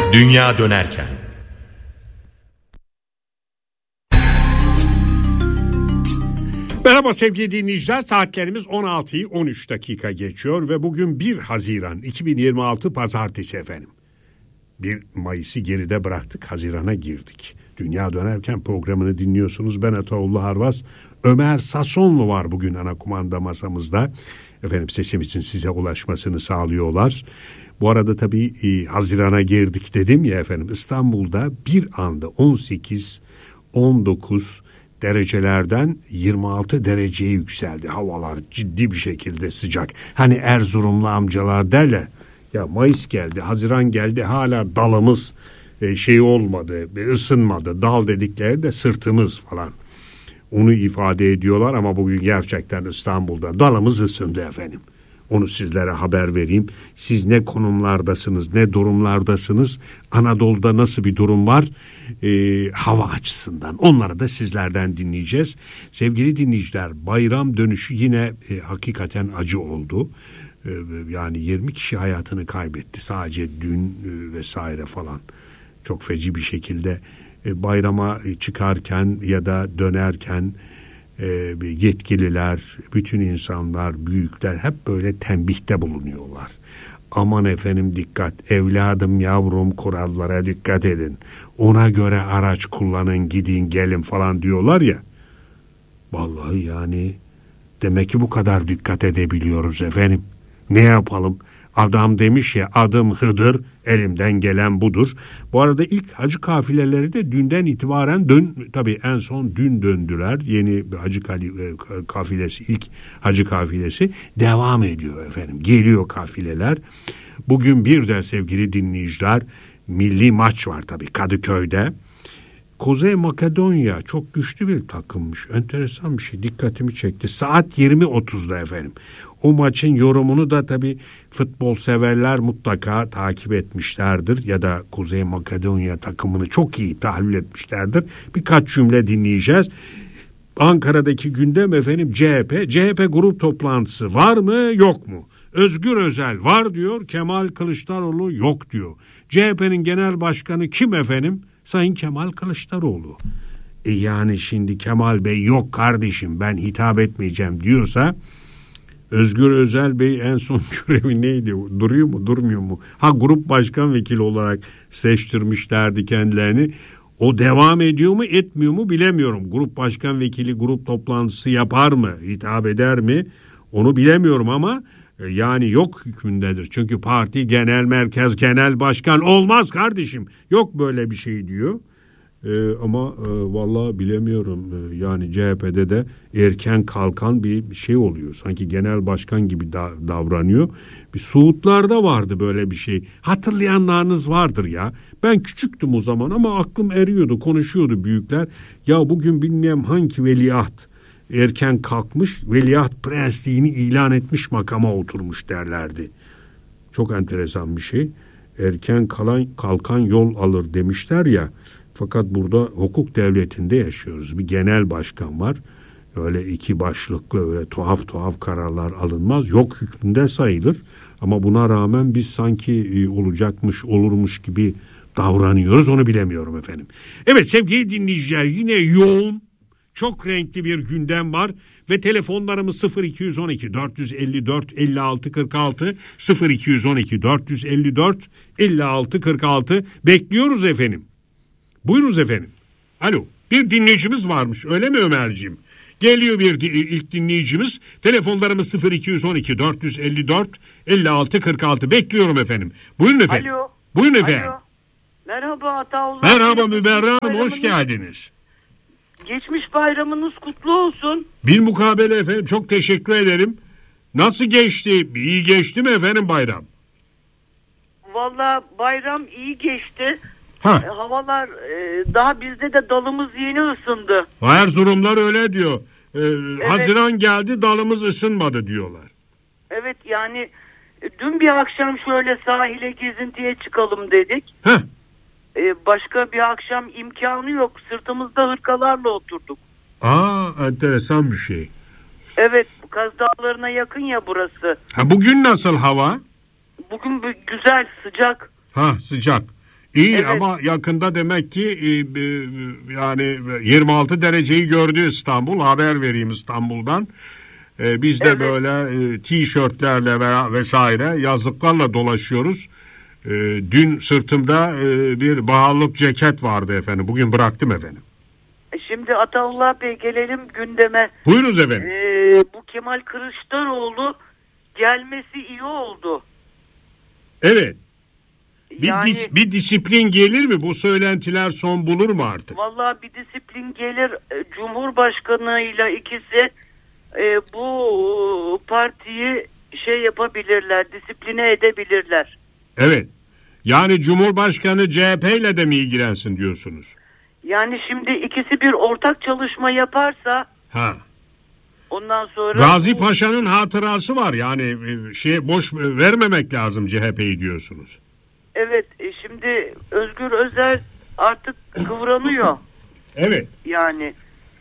Dünya dönerken. Merhaba sevgili dinleyiciler, saatlerimiz 16'yı 13 dakika geçiyor ve bugün 1 Haziran 2026 Pazartesi efendim. 1 Mayıs'ı geride bıraktık, Haziran'a girdik. Dünya dönerken programını dinliyorsunuz. Ben Ataullah Arvaz, Ömer Sasonlu var bugün ana kumanda masamızda. Efendim sesimizin size ulaşmasını sağlıyorlar. Bu arada tabii Haziran'a girdik dedim ya efendim, İstanbul'da bir anda 18, 19 derecelerden 26 dereceye yükseldi. Havalar ciddi bir şekilde sıcak. Hani Erzurumlu amcalar derler ya, Mayıs geldi, Haziran geldi, hala dalımız olmadı, ısınmadı. Dal dedikleri de sırtımız falan. Onu ifade ediyorlar ama bugün gerçekten İstanbul'da dalımız ısındı efendim. Onu sizlere haber vereyim. Siz ne konumlardasınız, ne durumlardasınız? Anadolu'da nasıl bir durum var? Hava açısından. Onları da sizlerden dinleyeceğiz. Sevgili dinleyiciler, bayram dönüşü yine hakikaten acı oldu. Yani 20 kişi hayatını kaybetti. Sadece dün vesaire falan. Çok feci bir şekilde bayrama çıkarken ya da dönerken yetkililer, bütün insanlar, büyükler hep böyle tembihte bulunuyorlar. Aman efendim dikkat, evladım yavrum kurallara dikkat edin. Ona göre araç kullanın, gidin gelin falan diyorlar ya. Vallahi yani demek ki bu kadar dikkat edebiliyoruz efendim. Ne yapalım? Adam demiş ya, adım Hıdır, elimden gelen budur. Bu arada ilk hacı kafileleri de dünden itibaren tabii en son dün döndüler. Yeni hacı kafilesi, ilk hacı kafilesi devam ediyor efendim. Geliyor kafileler. Bugün bir de sevgili dinleyiciler, milli maç var tabii Kadıköy'de. Kuzey Makedonya çok güçlü bir takımmış. Enteresan bir şey, dikkatimi çekti. Saat 20.30'da efendim. O maçın yorumunu da tabii futbol severler mutlaka takip etmişlerdir ya da Kuzey Makedonya takımını çok iyi tahlil etmişlerdir. Birkaç cümle dinleyeceğiz. Ankara'daki gündem efendim CHP grup toplantısı var mı yok mu? Özgür Özel var diyor, Kemal Kılıçdaroğlu yok diyor. CHP'nin genel başkanı kim efendim? Sayın Kemal Kılıçdaroğlu. Yani şimdi Kemal Bey yok kardeşim ben hitap etmeyeceğim diyorsa, Özgür Özel Bey en son görevi neydi? Duruyor mu durmuyor mu? Grup başkan vekili olarak seçtirmişlerdi kendilerini. O devam ediyor mu etmiyor mu bilemiyorum. Grup başkan vekili grup toplantısı yapar mı? Hitap eder mi? Onu bilemiyorum ama yani yok hükmündedir. Çünkü parti genel merkez genel başkan olmaz kardeşim. Yok böyle bir şey diyor. Ama vallahi bilemiyorum. Yani CHP'de de erken kalkan bir şey oluyor. Sanki genel başkan gibi davranıyor. Bir Suudlar'da vardı böyle bir şey. Hatırlayanlarınız vardır ya. Ben küçüktüm o zaman ama aklım eriyordu. Konuşuyordu büyükler. Ya bugün bilmem hangi veliaht erken kalkmış, veliaht prensliğini ilan etmiş, makama oturmuş derlerdi. Çok enteresan bir şey. Erken kalkan yol alır demişler ya. Fakat burada hukuk devletinde yaşıyoruz. Bir genel başkan var. Öyle iki başlıklı öyle tuhaf kararlar alınmaz. Yok hükmünde sayılır. Ama buna rağmen biz sanki olacakmış, olurmuş gibi davranıyoruz. Onu bilemiyorum efendim. Evet sevgili dinleyiciler, yine yoğun, çok renkli bir gündem var. Ve telefonlarımız 0212 454 56 46 0212 454 56 46 bekliyoruz efendim. Buyurunuz efendim. Alo, bir dinleyicimiz varmış öyle mi Ömerciğim? Geliyor ilk dinleyicimiz. Telefonlarımız 0212 454 56 46 bekliyorum efendim. Buyurun efendim. Alo. Buyurun efendim. Alo. Merhaba Ataullah. Merhaba Müberra Hanım, hoş geldiniz. Geçmiş bayramınız kutlu olsun. Bilmukabele efendim, çok teşekkür ederim. Nasıl geçti? İyi geçti mi efendim bayram? Vallahi bayram iyi geçti. Havalar daha bizde de dalımız yeni ısındı. Erzurumlar öyle diyor. Evet. Haziran geldi dalımız ısınmadı diyorlar. Evet yani dün bir akşam şöyle sahile gezintiye çıkalım dedik. Başka bir akşam imkanı yok. Sırtımızda hırkalarla oturduk. Enteresan bir şey. Evet, Kaz Dağları'na yakın ya burası. Bugün nasıl hava? Bugün güzel, sıcak. Sıcak. İyi evet. Ama yakında demek ki yani 26 dereceyi gördü İstanbul. Haber vereyim İstanbul'dan. Biz de evet. Böyle tişörtlerle vesaire yazlıklarla dolaşıyoruz. Dün sırtımda bir baharlık ceket vardı efendim. Bugün bıraktım efendim. Şimdi Ataullah Bey gelelim gündeme. Buyurunuz efendim. Bu Kemal Kılıçdaroğlu gelmesi iyi oldu. Evet. Bir disiplin gelir mi? Bu söylentiler son bulur mu artık? Vallahi bir disiplin gelir. Cumhurbaşkanıyla ikisi bu partiyi yapabilirler, disipline edebilirler. Evet. Yani Cumhurbaşkanı CHP ile de mi ilgilensin diyorsunuz? Yani şimdi ikisi bir ortak çalışma yaparsa ondan sonra Gazi Paşa'nın hatırası var. Yani boş vermemek lazım CHP'yi diyorsunuz. Evet. Şimdi Özgür Özel artık kıvranıyor. Evet. Yani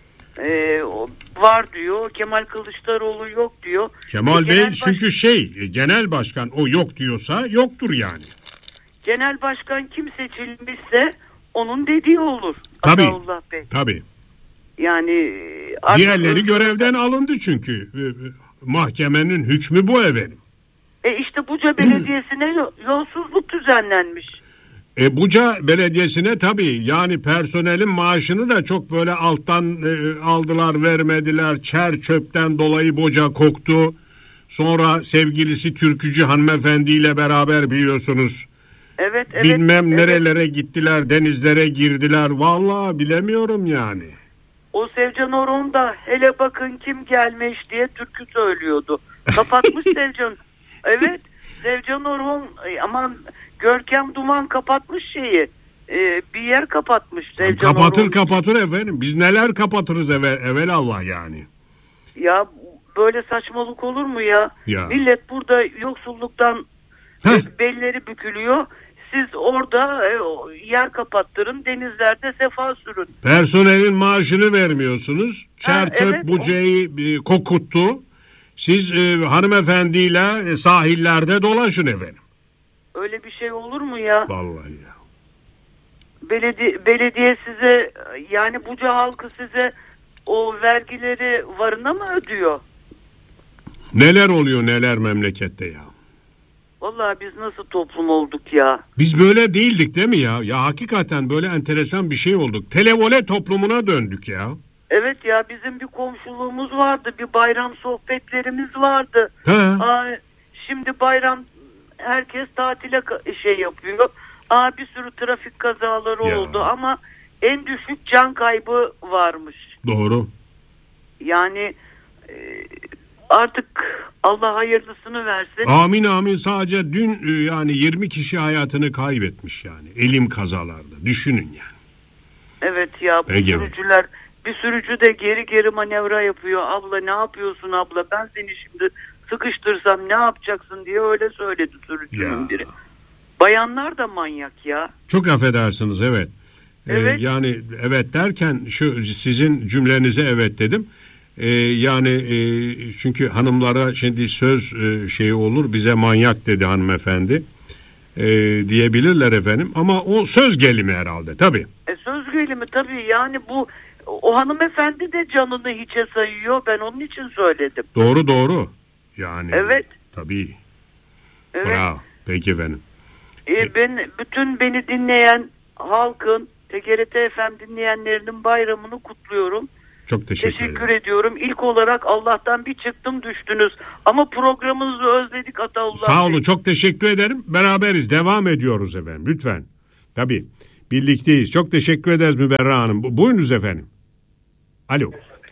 var diyor. Kemal Kılıçdaroğlu yok diyor. Kemal Bey çünkü genel başkan o yok diyorsa yoktur yani. Genel başkan kim seçilmişse onun dediği olur. Tabii. Ataullah Bey. Tabii. Yani diğerleri görevden alındı çünkü. Mahkemenin hükmü bu efendim. İşte Buca Belediyesi'ne yolsuzluk düzenlenmiş. Buca Belediyesi'ne tabii yani personelin maaşını da çok böyle alttan aldılar vermediler. Çer çöpten dolayı boca koktu. Sonra sevgilisi türkücü hanımefendiyle beraber biliyorsunuz. Evet. Bilmem nerelere gittiler, denizlere girdiler. Vallahi bilemiyorum yani. O Sevcan Orhun da hele bakın kim gelmiş diye türkü söylüyordu. Kapatmış Sevcan. Evet. Sevcan Orhun aman Görkem Duman kapatmış bir yer kapatmış Sevcan Orhun. Kapatır efendim. Biz neler kapatırız evelallah yani. Ya böyle saçmalık olur mu ya? Millet burada yoksulluktan belleri bükülüyor. Siz orada yer kapattırın, denizlerde sefa sürün. Personelin maaşını vermiyorsunuz. Çerçöp bucayı kokuttu. Siz hanımefendiyle sahillerde dolaşın efendim. Öyle bir şey olur mu ya? Vallahi ya. Belediye size yani Buca halkı size o vergileri varına mı ödüyor? Neler oluyor neler memlekette ya. Vallahi biz nasıl toplum olduk ya? Biz böyle değildik değil mi ya? Ya hakikaten böyle enteresan bir şey olduk. Televole toplumuna döndük ya. Evet ya bizim bir komşuluğumuz vardı. Bir bayram sohbetlerimiz vardı. Şimdi bayram herkes tatile yapıyor. Bir sürü trafik kazaları oldu ama en düşük can kaybı varmış. Doğru. Yani artık Allah hayırlısını versin. Amin sadece dün yani 20 kişi hayatını kaybetmiş yani elim kazalarda düşünün yani. Evet ya bu sürücüler bir sürücü de geri manevra yapıyor. Abla ne yapıyorsun abla ben seni şimdi sıkıştırsam ne yapacaksın diye öyle söyledi sürücünün biri. Bayanlar da manyak ya. Çok affedersiniz evet. Evet. Yani evet derken şu sizin cümlenize evet dedim. Yani çünkü hanımlara şimdi söz olur bize manyak dedi hanımefendi diyebilirler efendim ama o söz gelimi herhalde tabii. Söz gelimi tabii yani o hanımefendi de canını hiçe sayıyor ben onun için söyledim. Doğru yani. Evet. Tabii. Evet. Bravo. Peki efendim. Ben bütün beni dinleyen halkın TGRT FM dinleyenlerinin bayramını kutluyorum. Çok teşekkür ediyorum. İlk olarak Allah'tan bir çıktım düştünüz. Ama programınızı özledik Ataullah. Sağ olun çok teşekkür ederim. Beraberiz devam ediyoruz efendim lütfen. Tabii birlikteyiz. Çok teşekkür ederiz Müberra Hanım. Buyurunuz efendim. Alo.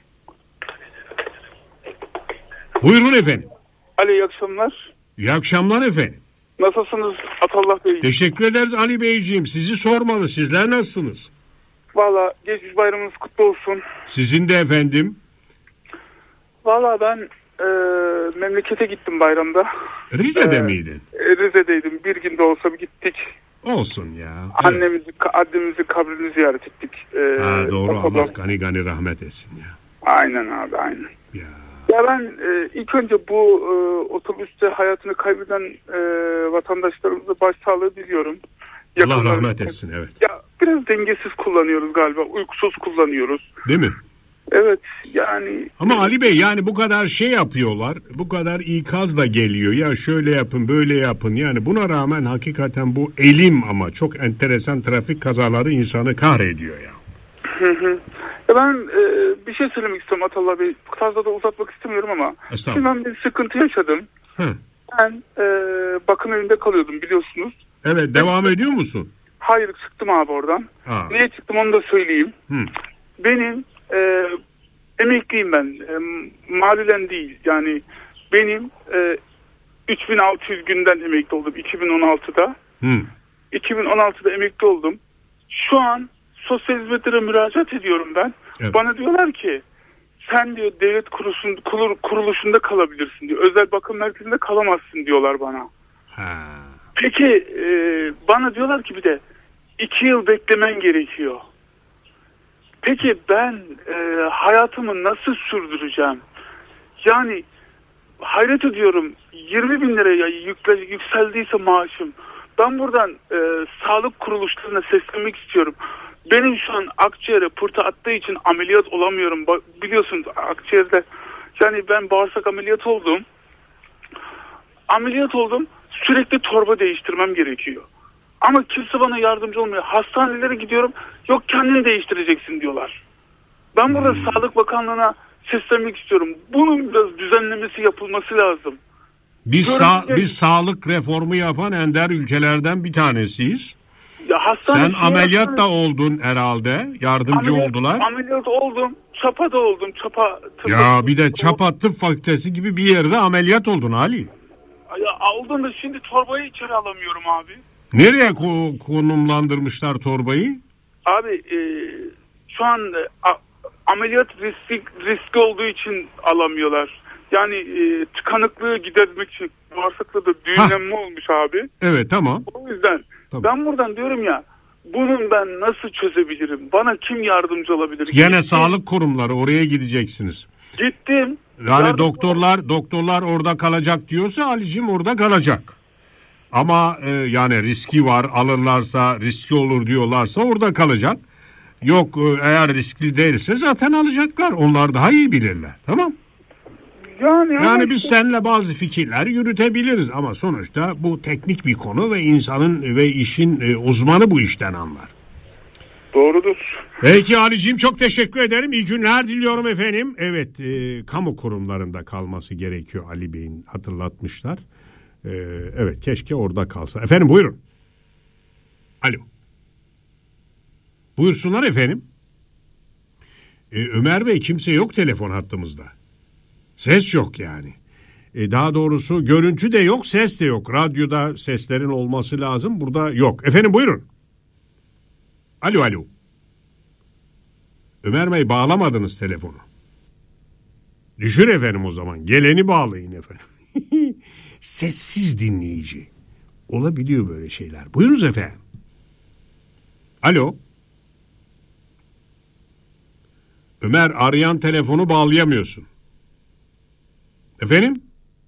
Buyurun efendim. Alo iyi akşamlar. İyi akşamlar efendim. Nasılsınız Ataullah Bey? Teşekkür ederiz Ali Beyciğim. Sizi sormalı. Sizler nasılsınız? Valla geçmiş bayramınız kutlu olsun. Sizin de efendim. Valla ben memlekete gittim bayramda. Rize'de miydin? Rize'deydim. Bir günde olsa bir gittik. Olsun ya. Annemizin kabrini ziyaret ettik. Doğru Allah gani rahmet etsin ya. Aynen abi aynen. Ya ben ilk önce bu otobüste hayatını kaybeden vatandaşlarımıza başsağlığı diliyorum. Allah rahmet etsin, evet. Ya biraz dengesiz kullanıyoruz galiba. Uykusuz kullanıyoruz. Değil mi? Evet yani. Ama Ali Bey yani bu kadar şey yapıyorlar. Bu kadar ikaz da geliyor. Ya şöyle yapın böyle yapın. Yani buna rağmen hakikaten bu elim ama çok enteresan trafik kazaları insanı kahrediyor ya. Ben bir şey söylemek istiyorum Atallah Bey. Fazla da uzatmak istemiyorum ama. Şimdi ben bir sıkıntı yaşadım. Ben bakım evinde kalıyordum biliyorsunuz. Evet, devam ediyor musun? Hayır, çıktım abi oradan. Niye çıktım onu da söyleyeyim. Benim emekliyim ben. Malulen değil. Yani benim 3600 günden emekli oldum 2016'da. 2016'da emekli oldum. Şu an sosyal hizmetlere müracaat ediyorum ben. Evet. Bana diyorlar ki sen diyor devlet kuruluşunda kalabilirsin diyor. Özel bakım merkezinde kalamazsın diyorlar bana. Peki bana diyorlar ki bir de 2 yıl beklemen gerekiyor. Peki ben hayatımı nasıl sürdüreceğim? Yani hayret ediyorum. 20.000 liraya yükseldiyse maaşım. Ben buradan sağlık kuruluşlarına seslenmek istiyorum. Benim şu an akciğere pırtı attığı için ameliyat olamıyorum. Biliyorsunuz akciğerde yani ben bağırsak ameliyat oldum. Sürekli torba değiştirmem gerekiyor. Ama kimse bana yardımcı olmuyor. Hastanelere gidiyorum. Yok kendini değiştireceksin diyorlar. Ben burada Sağlık Bakanlığı'na seslenmek istiyorum. Bunun biraz düzenlemesi yapılması lazım. Biz sağlık reformu yapan ender ülkelerden bir tanesiyiz. Ya sen ameliyat da oldun herhalde. Yardımcı oldular. Ameliyat oldum. Çapa'da oldum. Ya bir de Çapa Tıp Fakültesi gibi bir yerde ameliyat oldun Ali. Ya aldım da şimdi torbayı içeri alamıyorum abi. Nereye konumlandırmışlar torbayı? Abi şu an ameliyat riski olduğu için alamıyorlar. Yani tıkanıklığı gidermek için bağırsakta da düğümlenme olmuş abi. Evet, tamam. O yüzden ben buradan diyorum ya, bunun ben nasıl çözebilirim? Bana kim yardımcı olabilir? Gene sağlık kurumları, oraya gideceksiniz. Gittim. Yani doktorlar orada kalacak diyorsa Ali'cim orada kalacak. Ama yani riski var, alırlarsa riski olur diyorlarsa orada kalacak. Yok eğer riskli değilse zaten alacaklar. Onlar daha iyi bilirler. Tamam. Yani biz seninle bazı fikirler yürütebiliriz ama sonuçta bu teknik bir konu ve insanın ve işin uzmanı bu işten anlar. Doğrudur. Peki Ali'ciğim, çok teşekkür ederim. İyi günler diliyorum efendim. Evet, kamu kurumlarında kalması gerekiyor, Ali Bey'in hatırlatmışlar. Evet, keşke orada kalsa. Efendim buyurun. Alo. Buyursunlar efendim. Ömer Bey, kimse yok telefon hattımızda. Ses yok yani. Daha doğrusu görüntü de yok, ses de yok. Radyoda seslerin olması lazım. Burada yok. Efendim buyurun. Alo. Ömer Bey, bağlamadınız telefonu. Düşür efendim o zaman. Geleni bağlayın efendim. Sessiz dinleyici. Olabiliyor böyle şeyler. Buyurunuz efendim. Alo. Ömer, arayan telefonu bağlayamıyorsun. Efendim?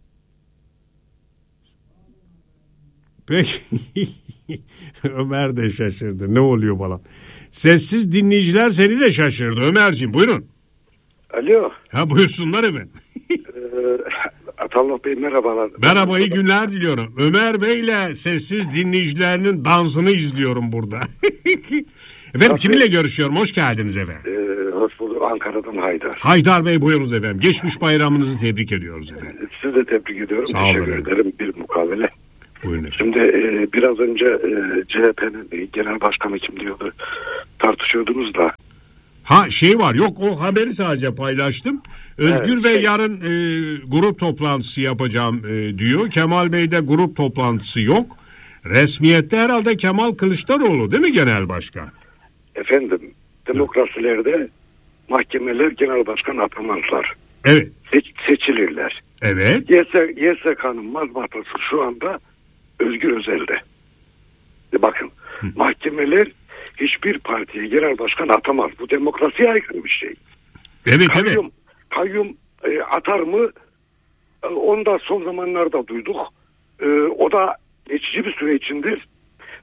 Peki. Ömer de şaşırdı. Ne oluyor falan. Sessiz dinleyiciler seni de şaşırdı. Ömerciğim buyurun. Alo. Buyursunlar efendim. Atallah Bey merhabalar. Merhaba, iyi günler diliyorum. Ömer Bey'le sessiz dinleyicilerinin dansını izliyorum burada. Efendim kiminle görüşüyorum? Hoş geldiniz efendim. Hoş bulduk. Ankara'dan Haydar. Haydar Bey buyurunuz efendim. Geçmiş bayramınızı tebrik ediyoruz efendim. Sizi de tebrik ediyorum. Sağ olun. Teşekkür ederim bir mukavele. Buyurun efendim. Şimdi biraz önce CHP'nin genel başkanı kim diyordu tartışıyordunuz da. Şey var, yok o haberi sadece paylaştım. Özgür Bey yarın grup toplantısı yapacağım diyor. Kemal Bey'de grup toplantısı yok. Resmiyette herhalde Kemal Kılıçdaroğlu değil mi genel başkan? Efendim demokrasilerde mahkemeler genel başkan atamazlar. Evet. Seçilirler. Evet. YSK'nın mazbatası şu anda Özgür Özel'de. Bakın mahkemeler hiçbir partiye genel başkan atamaz. Bu demokrasiye aykırı bir şey. Evet, Kayyum atar mı? Onu da son zamanlarda duyduk. O da geçici bir süre içindir.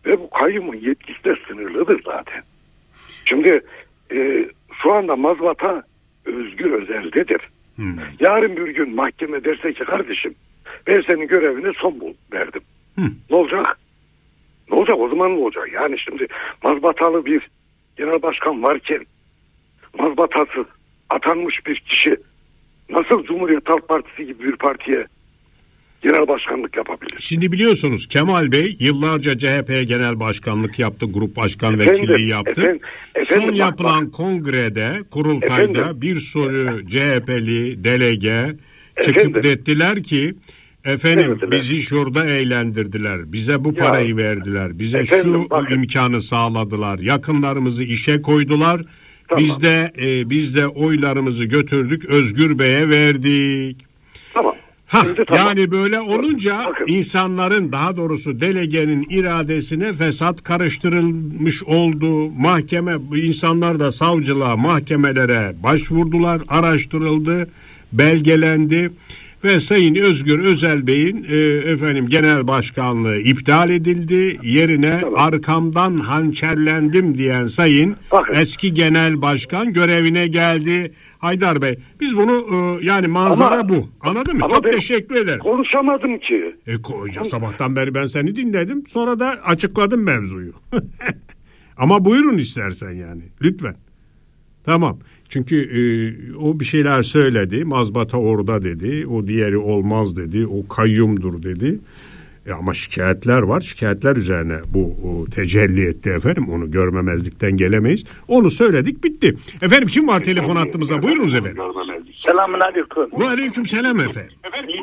Ve bu kayyumun yetkisi de sınırlıdır zaten. Şimdi şu anda mazbata Özgür Özel'dedir. Yarın bir gün mahkeme derse ki kardeşim ben senin görevine son verdim. Ne olacak? Ne olacak? O zaman ne olacak? Yani şimdi mazbatalı bir genel başkan varken mazbatasız atanmış bir kişi nasıl Cumhuriyet Halk Partisi gibi bir partiye genel başkanlık yapabilir? Şimdi biliyorsunuz Kemal Bey yıllarca CHP'ye genel başkanlık yaptı, grup başkan vekilliği yaptı. Son yapılan kongrede, kurultayda bir sürü CHP'li delege çıkıp dediler ki bizi şurada eğlendirdiler, bize bu parayı verdiler, bize şu imkanı sağladılar, yakınlarımızı işe koydular. Tamam. Biz de oylarımızı götürdük, Özgür Bey'e verdik. Tamam. Yani böyle olunca insanların, daha doğrusu delegenin iradesine fesat karıştırılmış oldu. İnsanlar da savcılığa, mahkemelere başvurdular, araştırıldı, belgelendi ve Sayın Özgür Özel Bey'in genel başkanlığı iptal edildi. Yerine arkamdan hançerlendim diyen Sayın eski genel başkan görevine geldi. Haydar Bey, biz bunu yani manzara bu. Anladın mı? Çok teşekkür ederim. Konuşamadım ki. Sabahtan beri ben seni dinledim. Sonra da açıkladım mevzuyu. Ama buyurun istersen yani. Lütfen. Tamam. Çünkü o bir şeyler söyledi. Mazbata orada dedi. O diğeri olmaz dedi. O kayyumdur dedi. Ama şikayetler var. Şikayetler üzerine bu tecelli etti efendim. Onu görmemezlikten gelemeyiz. Onu söyledik, bitti. Efendim kim var telefon hattımızda? Buyurunuz efendim. Selamun aleyküm. Ve aleyküm selam efendim.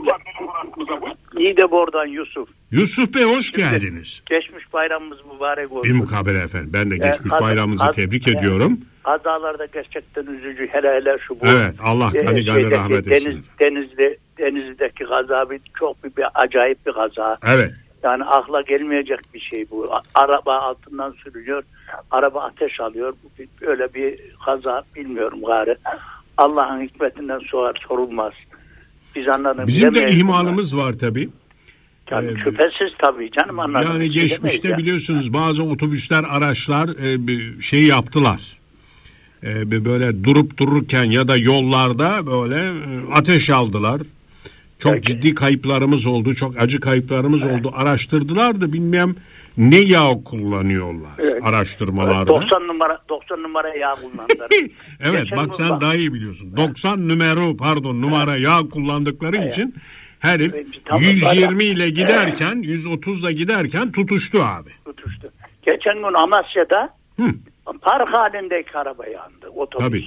Niğdebor'dan Yusuf. Yusuf Bey hoş geldiniz. Geçmiş bayramımız mübarek olsun. Bir mukabele efendim. Ben de geçmiş bayramımızı tebrik ediyorum. Kazalarda gerçekten üzücü. Hele şu bu. Evet, Allah gani rahmet etsin. Denizli'deki kaza çok bir acayip bir kaza. Evet. Yani akla gelmeyecek bir şey bu. Araba altından sürüyor. Araba ateş alıyor. Öyle bir kaza bilmiyorum gari. Allah'ın hikmetinden sorulmaz. Biz anladık. Bizim de ihmalımız var tabii. Yani şüphesiz tabii canım, anladım. Yani geçmişte biliyorsunuz bazı otobüsler, araçlar yaptılar. Böyle durup dururken ya da yollarda böyle ateş aldılar. Çok ciddi kayıplarımız oldu. Çok acı kayıplarımız oldu. Araştırdılar da bilmem ne yağ kullanıyorlar araştırmalarda. 90 numara yağ kullandılar. Evet, bak sen daha iyi biliyorsun. 90 numara yağ kullandıkları için herif 120 ile giderken 130 ile giderken tutuştu abi. Tutuştu. Geçen gün Amasya'da park halindeki araba yandı. Otobüs. Tabii.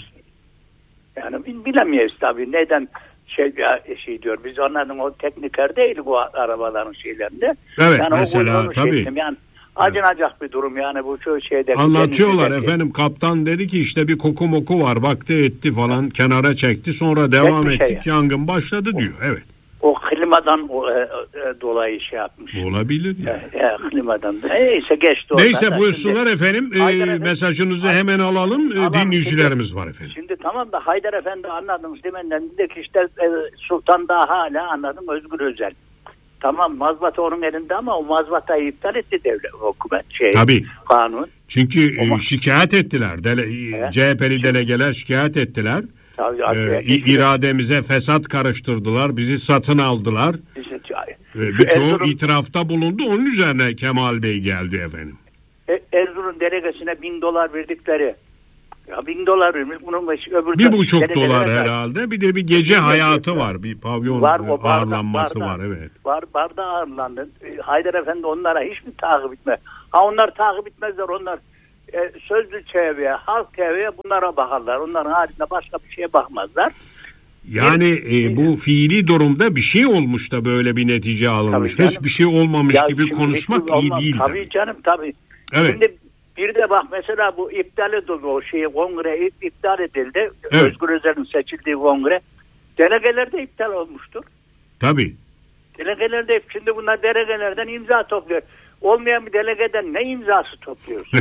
Yani bilemeyiz tabii neden şey diyor. Biz onların o tekniker değilik o arabaların şeylerinde. Evet yani mesela tabii. Yani acınacak bir durum yani bu şeyde. Anlatıyorlar efendim, kaptan dedi ki işte bir koku moku var, baktı etti falan, kenara çekti, sonra devam ettik, yangın başladı diyor. Evet. O klimadan dolayı şey yapmış. Olabilir ya. Klimadan. Neyse geçti. Neyse buyursunlar efendim. Mesajınızı hemen alalım. Dinleyicilerimiz var efendim. Şimdi tamam da Haydar Efendi anladınız demenden dedik işte Sultan daha hala anladım Özgür Özel. Tamam, mazbata onun elinde ama o mazbatayı iptal etti devlet, hükümet Tabii. Kanun. Çünkü şikayet ettiler. CHP'li delegeler şikayet ettiler. İrademize fesat karıştırdılar, bizi satın aldılar. Birçoğu itirafta bulundu. Onun üzerine Kemal Bey geldi efendim. Erzurum delegesine $1000 verdikleri. Ya $1000 vermiş. Bunun öbür $1,5 herhalde. Bir de bir gece hayatı var. Bir pavyon ağırlanması var. Evet. Barda ağırlandı. Haydar Efendi onlara hiç mi takip etmez? Onlar takip etmezler. Onlar Sözlü TV'ye, Halk TV'ye bunlara bakarlar. Onların haricinde başka bir şeye bakmazlar. Yani bu fiili durumda bir şey olmuş da böyle bir netice alınmış. Hiçbir şey olmamış gibi konuşmak iyi değil. Tabii canım tabii. Evet. Şimdi bir de bak mesela bu iptal edildi, o kongre iptal edildi. Evet. Özgür Özel'in seçildiği kongre. Delegeler de iptal olmuştur. Tabii. Delegeler de şimdi bunlar delegelerden imza topluyor. Olmayan bir delegeden ne imzası topluyorsun?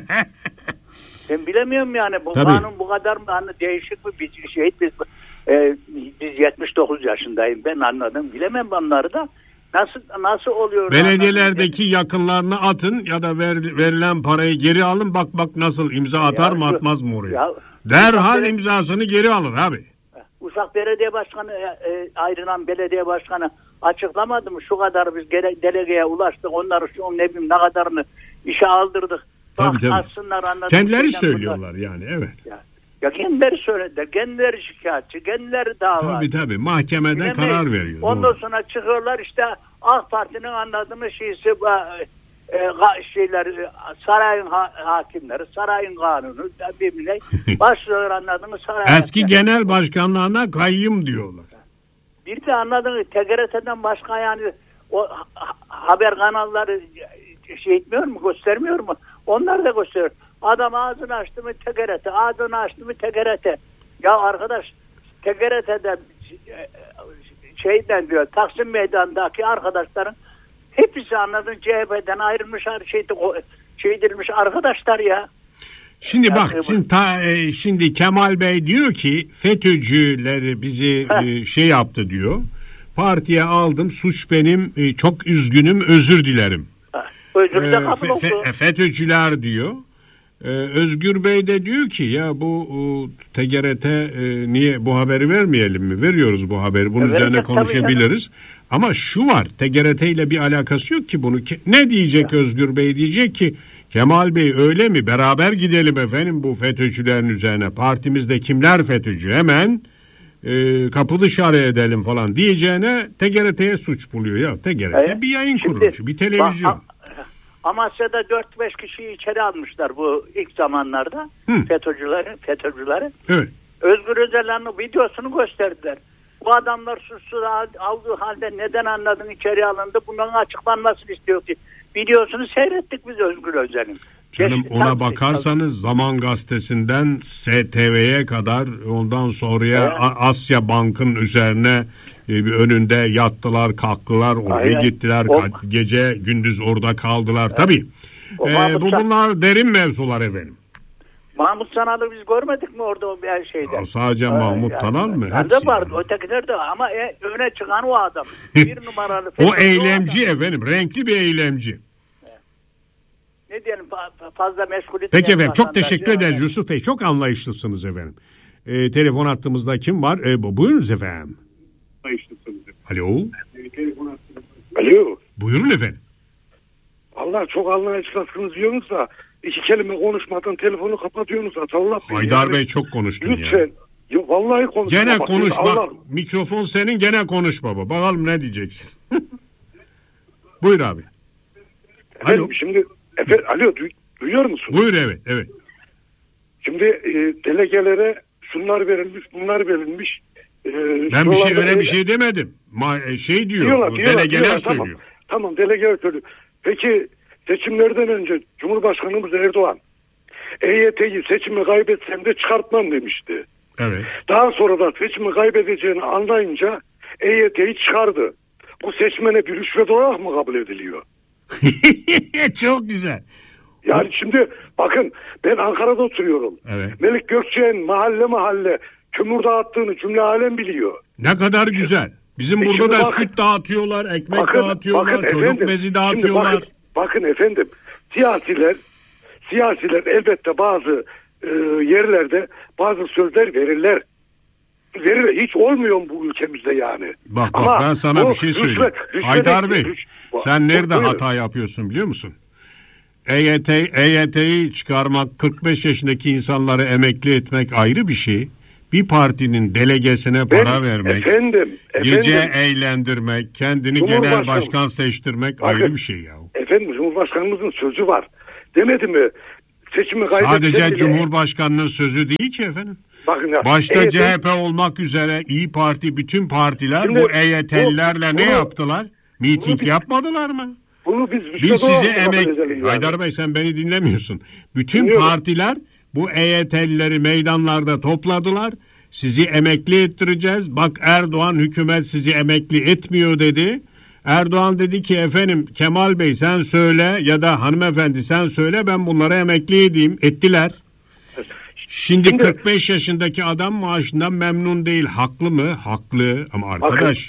Ben bilemiyorum yani bu kanun bu kadar mı değişik bir şey. Biz 79 yaşındayım, ben anladım. Bilemem bunları da. Nasıl oluyor? Belediyelerdeki yakınlarını atın ya da verilen parayı geri alın. Bak nasıl imza atar mı atmaz mı oraya? Derhal imzasını geri alır abi. Uşak Belediye Başkanı ayrılan belediye başkanı açıklamadı mı? Şu kadar biz delegeye ulaştık. Onları ne bileyim ne kadarını işe aldırdık. Tabii. Aslında kendileri söylüyorlar yani, evet. Ya kendileri söylediler. Kendileri şikayetçi. Kendileri dava. Tabii. Mahkemede karar veriyor. Ondan sonra çıkıyorlar işte AK Parti'nin anladığımız şeysi sarayın hakimleri, sarayın kanunu birbirine başlıyor anladığımız saray. Eski genel başkanlarına kayyum diyorlar. Bir de anladığınız TGRT'den başka yani o haber kanalları şey etmiyor mu, göstermiyor mu? Onlar da gösteriyor. Adam ağzını açtı mı TGRT, ağzını açtı mı TGRT. Ya arkadaş TGRT'den şeyden diyor Taksim Meydanı'ndaki arkadaşların hepsi anladın CHP'den ayrılmış şey edilmiş arkadaşlar ya. Şimdi bak şimdi Kemal Bey diyor ki FETÖ'cüleri bizi şey yaptı diyor. Partiye aldım, suç benim, çok üzgünüm, özür dilerim. Özür de kabul oldu. FETÖ'cüler diyor. Özgür Bey de diyor ki ya bu TGRT niye bu haberi vermeyelim mi? Veriyoruz bu haberi. Bunun üzerine konuşabiliriz. Ama şu var, TGRT ile bir alakası yok ki bunu. Ne diyecek Özgür Bey? Diyecek ki Kemal Bey öyle mi? Beraber gidelim efendim bu FETÖ'cülerin üzerine. Partimizde kimler FETÖ'cü? Hemen kapı dışarı edelim falan diyeceğine TGRT'ye suç buluyor. Ya TGRT bir yayın kuruluşu, bir televizyon. Amasya'da 4-5 kişiyi içeri almışlar bu ilk zamanlarda. FETÖ'cüleri. Evet. Özgür Özel'in videosunu gösterdiler. Bu adamlar suçsuz aldığı halde neden anladın içeri alındı? Bunların açıklanmasını istiyor ki. Videosunu seyrettik biz Özgür Özel'in. Canım ona bakarsanız Zaman Gazetesi'nden STV'ye kadar ondan sonraya Asya Bank'ın üzerine bir önünde yattılar, kalktılar, oraya gittiler, gece gündüz orada kaldılar. Tabii. Bunlar derin mevzular efendim. Mahmut Tanal'ı biz görmedik mi orada bir şeyde? Sadece Mahmut Tanal mı? Hepsi vardı. Ötekiler de ama öne çıkan o adam. Bir numaralı. O eylemci efendim. Renkli bir eylemci. Ne diyelim fazla meşgul etmeyen. Peki efendim çok teşekkür ederiz Yusuf Bey. Çok anlayışlısınız efendim. Telefon hattımızda kim var? Buyurunuz efendim. Alo. Alo. Buyurun efendim. Allah çok anlayışlısınız diyorsunuz da 2 kelime konuşmadan telefonu kapatıyorsunuz. Allah Haydar Bey çok konuştun lütfen. Ya. Yok vallahi konuş. Gene konuş bak. Mikrofon senin, gene konuş baba. Bakalım ne diyeceksin. Buyur abi. Efendim, alo. Şimdi alo duyuyor musun? Buyur evet. Şimdi delegelere şunlar verilmiş, bunlar verilmiş. Ben bir şey demedim. Şey diyor. Delegeler söylüyor. Tamam delegeler söylüyor. Peki seçimlerden önce Cumhurbaşkanımız Erdoğan EYT'yi seçimi kaybetsem de çıkartmam demişti. Evet. Daha sonra da seçimi kaybedeceğini anlayınca EYT'yi çıkardı. Bu seçmene bir rüşvet olarak mı kabul ediliyor? Çok güzel. Yani şimdi bakın ben Ankara'da oturuyorum. Evet. Melik Gökçek'in mahalle kömür dağıttığını cümle alem biliyor. Ne kadar güzel. Bizim burada da süt dağıtıyorlar, ekmek dağıtıyorlar, çocuk efendim, bezi dağıtıyorlar. Bakın efendim, siyasiler elbette bazı yerlerde bazı sözler verirler. Hiç olmuyor mu bu ülkemizde yani? Bak ben sana bir şey söyleyeyim. Haydar Bey, sen nerede hata yapıyorsun biliyor musun? EYT'yi çıkarmak, 45 yaşındaki insanları emekli etmek ayrı bir şey. Bir partinin delegesine para vermek, gece eğlendirmek, kendini genel başkan seçtirmek ayrı bir şey ya. Efendim Cumhurbaşkanımızın sözü var. Demedi mi? Seçimi sadece Cumhurbaşkanının sözü değil ki efendim. Bakın ya, başta CHP olmak üzere İyi Parti, bütün partiler şimdi, bu EYT'lilerle ne yaptılar? Miting yapmadılar mı? Biz sizi Haydar Bey sen beni dinlemiyorsun. Bütün partiler bu EYT'lileri meydanlarda topladılar. Sizi emekli ettireceğiz. Bak Erdoğan hükümet sizi emekli etmiyor dedi. Erdoğan dedi ki efendim Kemal Bey sen söyle ya da hanımefendi sen söyle ben bunları emekli edeyim. Ettiler. Şimdi 45 yaşındaki adam maaşından memnun değil. Haklı mı? Haklı. Ama arkadaş. Bakın,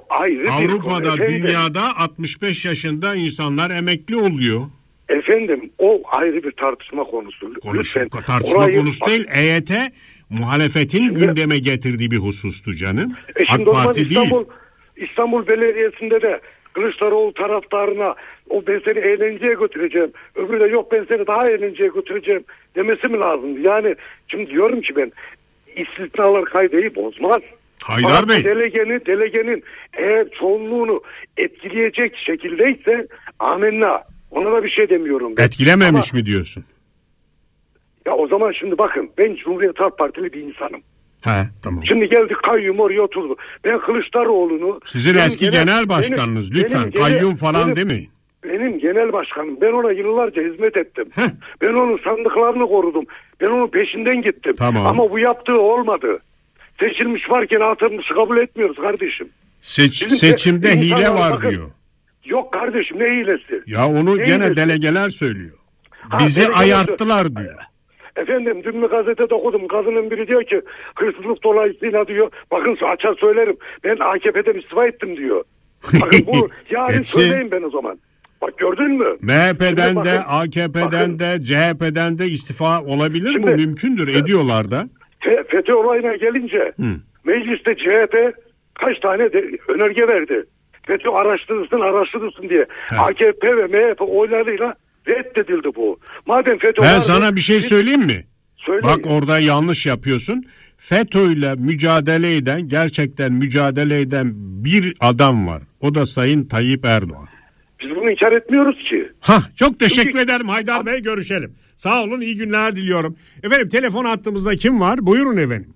ayrı Avrupa'da, bir konu. dünyada 65 yaşında insanlar emekli oluyor. Efendim o ayrı bir tartışma konusu. Tartışma konusu değil. EYT muhalefetin gündeme getirdiği bir husustu canım. AK Parti değil. İstanbul Belediyesi'nde de Kılıçdaroğlu taraftarına o ben seni eğlenceye götüreceğim, öbürü de yok ben seni daha eğlenceye götüreceğim demesi mi lazımdı? Yani şimdi diyorum ki ben istisnalar kaideyi bozmaz. Haydar Bey. Delegenin eğer çoğunluğunu etkileyecek şekildeyse amenna. Ona da bir şey demiyorum ben. Etkilememiş mi diyorsun? Ya o zaman şimdi bakın ben Cumhuriyet Halk Partili bir insanım. Tamam. Şimdi geldik kayyum oraya oturdu. Ben Kılıçdaroğlu'nu... Sizin eski genel başkanınız lütfen kayyum falan demeyin. Benim genel başkanım. Ben ona yıllarca hizmet ettim. Ben onun sandıklarını korudum. Ben onun peşinden gittim. Tamam. Ama bu yaptığı olmadı. Seçilmiş varken atılmış kabul etmiyoruz kardeşim. Seçimde hile var bakın, diyor. Yok kardeşim ne hilesi? Ya onu gene hilesi? Delegeler söylüyor. Bizi ayarttılar diyor. Efendim dün bir gazetede okudum. Kadının biri diyor ki hırsızlık dolayısıyla diyor. Bakın açar söylerim. Ben AKP'den istifa ettim diyor. Bakın bu yarın söyleyeyim ben o zaman. Bak gördün mü? MHP'den de AKP'den de CHP'den de istifa olabilir mi? Mümkündür. Ediyorlar da. FETÖ olayına gelince mecliste CHP kaç tane önerge verdi. FETÖ araştırılsın diye. AKP ve MHP oylarıyla reddedildi bu. Madem FETÖ ben sana bir şey söyleyeyim mi? Söyleyin. Bak orada yanlış yapıyorsun. FETÖ'yle gerçekten mücadele eden bir adam var. O da Sayın Tayyip Erdoğan. Biz bunu inkar etmiyoruz ki. Çok teşekkür ederim Haydar Bey, görüşelim. Sağ olun, iyi günler diliyorum. Efendim telefon hattımızda kim var? Buyurun efendim.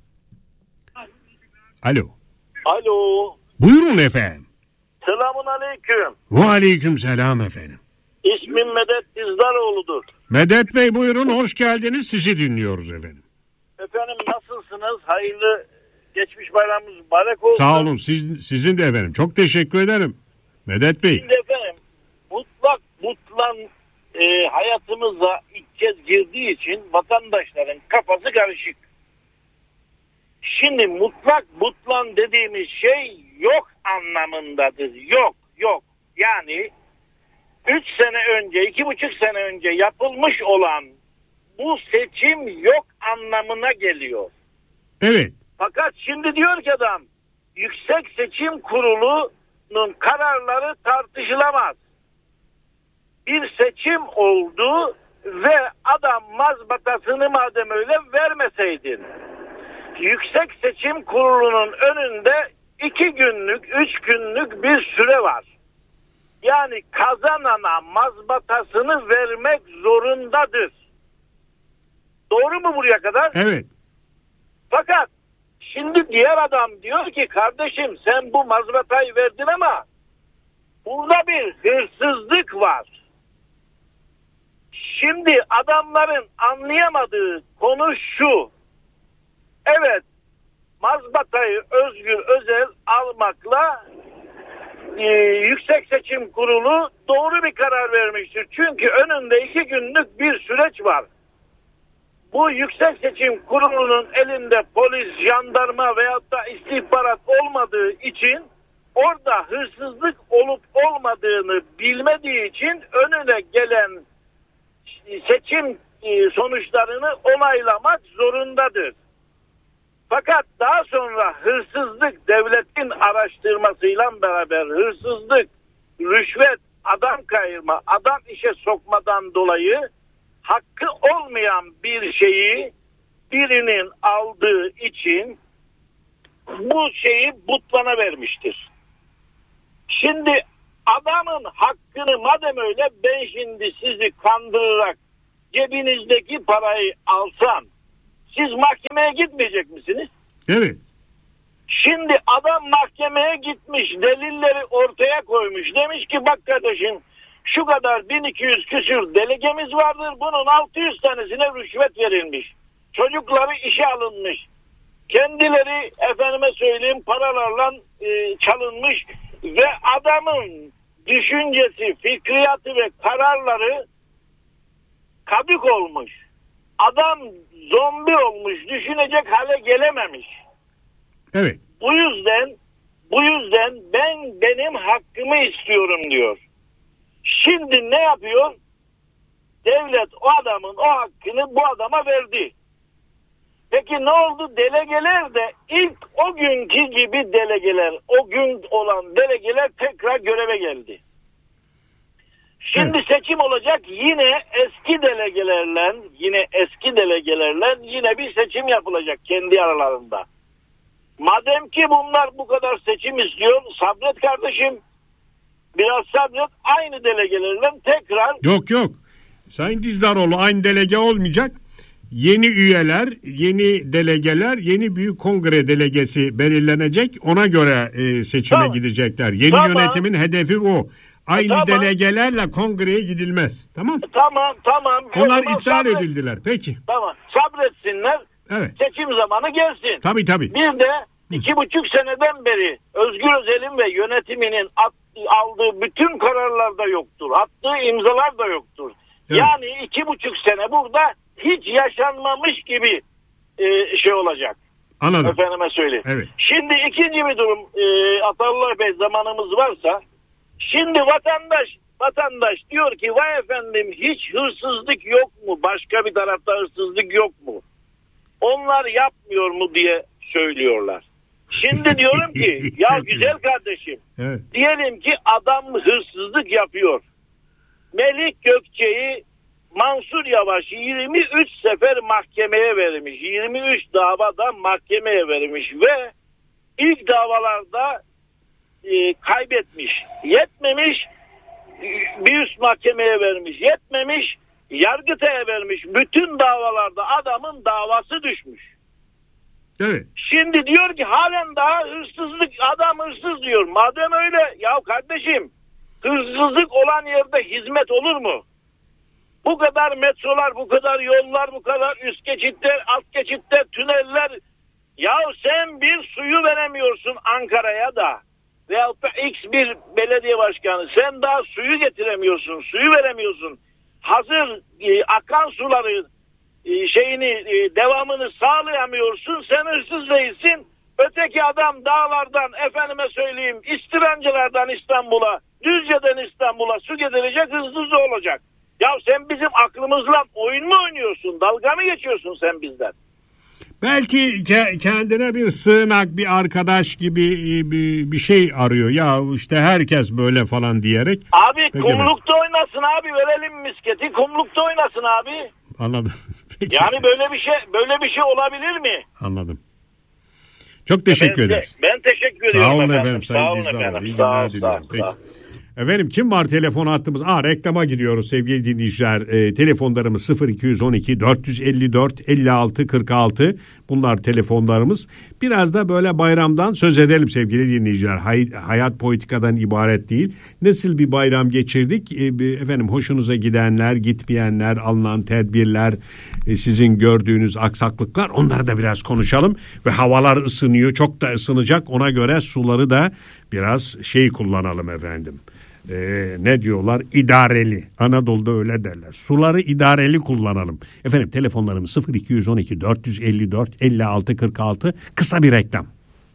Alo. Buyurun efendim. Selamun aleyküm. Ve aleyküm selam efendim. İsmim Medet Dizdaroğlu'dur. Medet Bey buyurun, hoş geldiniz, sizi dinliyoruz efendim. Efendim nasılsınız? Hayırlı geçmiş bayramımız mübarek olsun. Sağ olun, sizin de efendim. Çok teşekkür ederim Medet Bey. Şimdi efendim mutlan hayatımıza ilk kez girdiği için vatandaşların kafası karışık. Şimdi mutlan dediğimiz şey yok anlamındadır. Yok. Yani 3 sene önce, 2,5 sene önce yapılmış olan bu seçim yok anlamına geliyor. Evet. Fakat şimdi diyor ki adam, Yüksek Seçim Kurulu'nun kararları tartışılamaz. Bir seçim oldu ve adam mazbatasını madem öyle vermeseydin. Yüksek Seçim Kurulu'nun önünde 2 günlük, 3 günlük bir süre var. Yani kazanana mazbatasını vermek zorundadır. Doğru mu buraya kadar? Evet. Fakat şimdi diğer adam diyor ki kardeşim sen bu mazbatayı verdin ama burada bir hırsızlık var. Şimdi adamların anlayamadığı konu şu. Evet, mazbatayı Özgür Özel almakla Yüksek Seçim Kurulu doğru bir karar vermiştir. Çünkü önünde 2 günlük bir süreç var. Bu Yüksek Seçim Kurulu'nun elinde polis, jandarma veyahut da istihbarat olmadığı için orada hırsızlık olup olmadığını bilmediği için önüne gelen seçim sonuçlarını onaylamak zorundadır. Fakat daha sonra hırsızlık devletin araştırmasıyla beraber hırsızlık, rüşvet, adam kayırma, adam işe sokmadan dolayı hakkı olmayan bir şeyi birinin aldığı için bu şeyi butlana vermiştir. Şimdi adamın hakkını madem öyle ben şimdi sizi kandırarak cebinizdeki parayı alsam siz mahkemeye gitmeyecek misiniz? Evet. Şimdi adam mahkemeye gitmiş, delilleri ortaya koymuş. Demiş ki bak kardeşim şu kadar 1200 küsür delegemiz vardır. Bunun 600 tanesine rüşvet verilmiş. Çocukları işe alınmış. Kendileri efendime söyleyeyim paralarla çalınmış. Ve adamın düşüncesi, fikriyatı ve kararları kadük olmuş. Adam zombi olmuş, düşünecek hale gelememiş. Evet. Bu yüzden Bu yüzden ben benim hakkımı istiyorum diyor. Şimdi ne yapıyor? Devlet o adamın o hakkını bu adama verdi. Peki ne oldu? Delegeler de ilk o günkü gibi delegeler, o gün olan delegeler tekrar göreve geldi. Şimdi seçim olacak, yine eski delegelerle yine bir seçim yapılacak kendi aralarında. Madem ki bunlar bu kadar seçim istiyor, sabret kardeşim. Biraz sabret, aynı delegelerle tekrar... Yok. Sayın Dizdaroğlu, aynı delege olmayacak. Yeni üyeler, yeni delegeler, yeni büyük kongre delegesi belirlenecek. Ona göre seçime gidecekler. Yeni yönetimin hedefi o. Aynı delegelerle kongreye gidilmez. Tamam. Tamam. Onlar iptal edildiler. Peki. Tamam. Sabretsinler. Evet. Seçim zamanı gelsin. Tabii. Bir de 2,5 seneden beri Özgür Özel'in ve yönetiminin aldığı bütün kararlarda yoktur. Attığı imzalar da yoktur. Evet. Yani 2,5 sene burada hiç yaşanmamış gibi şey olacak. Anladım. Efendime söyleyeyim. Evet. Şimdi ikinci bir durum, Atallah Bey, zamanımız varsa, şimdi vatandaş diyor ki vay efendim, hiç hırsızlık yok mu? Başka bir tarafta hırsızlık yok mu? Onlar yapmıyor mu diye söylüyorlar. Şimdi diyorum ki ya güzel kardeşim, evet, diyelim ki adam hırsızlık yapıyor. Melik Gökçe'yi Mansur Yavaş 23 sefer mahkemeye vermiş. 23 davada mahkemeye vermiş ve ilk davalarda kaybetmiş. Yetmemiş, bir üst mahkemeye vermiş. Yetmemiş, Yargıtay'a vermiş. Bütün davalarda adamın davası düşmüş. Evet. Şimdi diyor ki halen daha adam hırsız diyor. Madem öyle ya kardeşim, hırsızlık olan yerde hizmet olur mu? Bu kadar metrolar, bu kadar yollar, bu kadar üst geçitler, alt geçitler, tüneller. Ya sen bir suyu veremiyorsun Ankara'ya da. Veyahut da X bir belediye başkanı. Sen daha suyu getiremiyorsun, suyu veremiyorsun. Hazır akan suları devamını sağlayamıyorsun. Sen hırsız değilsin. Öteki adam dağlardan, efendime söyleyeyim, İstirancılardan İstanbul'a, Düzce'den İstanbul'a su getirecek, hırsız olacak. Ya sen bizim aklımızla oyun mu oynuyorsun? Dalga mı geçiyorsun sen bizden? Belki kendine bir sığınak, bir arkadaş gibi bir şey arıyor. Ya işte herkes böyle falan diyerek. Abi peki, kumlukta oynasın abi, verelim misketi, kumlukta oynasın abi. Anladım. Peki. Yani böyle bir şey olabilir mi? Anladım. Çok teşekkür ederiz. Ben teşekkür ediyorum. Sağ olun efendim. Sağ olun efendim. İyi günler diliyorum. Peki. Efendim kim var telefon hattımız? Reklama gidiyoruz sevgili dinleyiciler. Telefonlarımız 0212 454 56 46. Bunlar telefonlarımız. Biraz da böyle bayramdan söz edelim sevgili dinleyiciler. Hayat politikadan ibaret değil. Nasıl bir bayram geçirdik? Efendim hoşunuza gidenler, gitmeyenler, alınan tedbirler, sizin gördüğünüz aksaklıklar, onları da biraz konuşalım. Ve havalar ısınıyor, çok da ısınacak. Ona göre suları da biraz kullanalım efendim. Ne diyorlar? İdareli. Anadolu'da öyle derler. Suları idareli kullanalım. Efendim telefonlarımız 0212 454 56 46. Kısa bir reklam.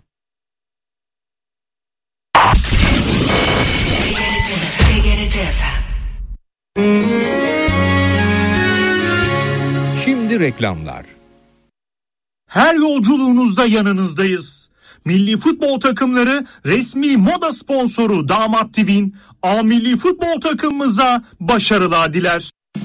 Şimdi reklamlar. Her yolculuğunuzda yanınızdayız. Milli futbol takımları resmi moda sponsoru Damat TV'nin A milli futbol takımımıza başarılar diler.